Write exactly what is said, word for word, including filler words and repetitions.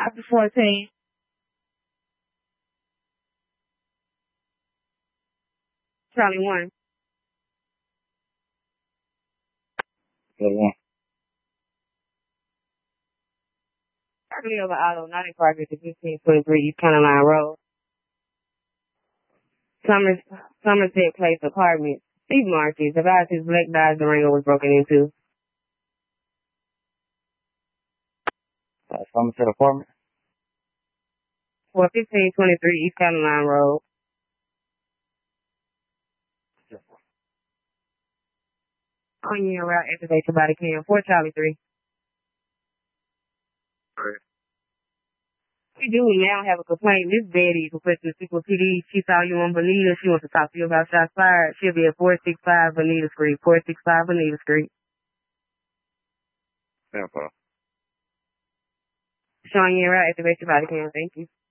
After fourteen. Charlie one. Charlie one. Charlie over auto, not in progress at fifteen twenty-three East County Line Road. Summers, Somerset Place Apartment. Steve Marcus. Advised his black Dodge Durango was broken into. Uh, Somerset Apartment. For fifteen twenty-three East County Line Road. On your route, activate your body cam. four Charlie three. Alright. We do now have a complaint. This Betty requesting Sequel P D. She saw you on Bonita. She wants to talk to you about shots fired. She'll be at four sixty-five Bonita Street. four sixty-five Bonita Street. Yeah, Showing your route, activate your body cam. Thank you.